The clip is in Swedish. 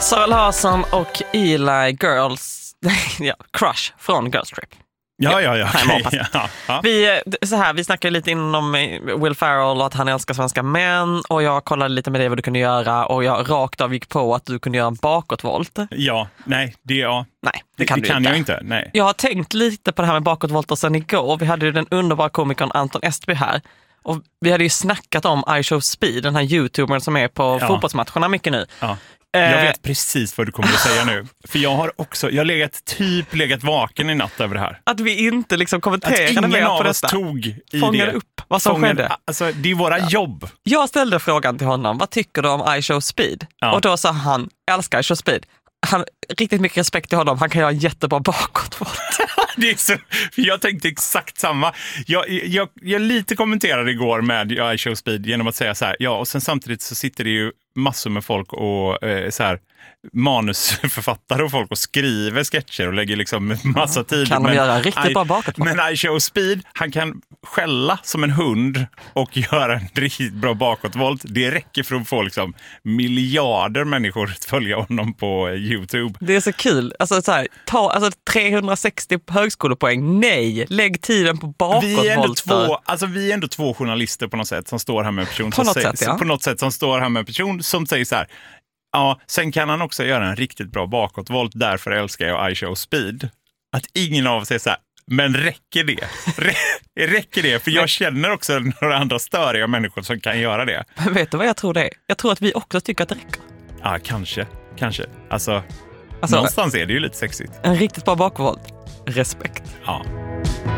Sara Larsson och Eli Crush från Girls Trip. Ja. Vi snackade lite om Will Ferrell och att han älskar svenska män, och jag kollade lite med dig vad du kunde göra, och jag rakt av gick på att du kunde göra en bakåtvolt. Nej, det kan jag inte. Nej. Jag har tänkt lite på det här med bakåtvolter sen igår. Vi hade ju den underbara komikern Anton Estby här, och vi hade ju snackat om I Show Speed, den här YouTubern som är på fotbollsmatcherna mycket nu. Ja. Jag vet precis vad du kommer att säga nu. För jag har legat vaken i natt över det här. Att vi inte liksom kommenterade mer på detta. Att ingen av oss tog i fångade det. upp vad som skedde. Alltså, det är våra jobb. Jag ställde frågan till honom, vad tycker du om I Show Speed? Ja. Och då sa han, älskar I Show Speed. Han, riktigt mycket respekt till honom, han kan göra en jättebra bakåtvolt. Det är så, jag tänkte exakt samma. Jag lite kommenterade igår med I Show Speed genom att säga så här, och sen samtidigt så sitter det ju massor med folk och så här manusförfattare och folk och skriver sketcher och lägger liksom massa tid. Kan de göra riktigt bra bakåtvolt? Men I Show Speed, han kan skälla som en hund och göra en riktigt bra bakåtvolt. Det räcker för att få liksom miljarder människor att följa honom på YouTube. Det är så kul. Alltså, 360 högskolepoäng. Nej, lägg tiden på bakåtvolter. Vi är ändå två journalister på något sätt som står här med en person som står här med en person som säger så här. Ja, sen kan han också göra en riktigt bra bakåtvolt. Därför älskar jag I Show Speed. Att ingen av oss säger så här, men räcker det? Räcker det? För jag känner också några andra störiga människor som kan göra det. Men vet du vad jag tror det är? Jag tror att vi också tycker att det räcker. Ja, kanske. Alltså någonstans är det ju lite sexigt. En riktigt bra bakåtvolt. Respekt. Ja.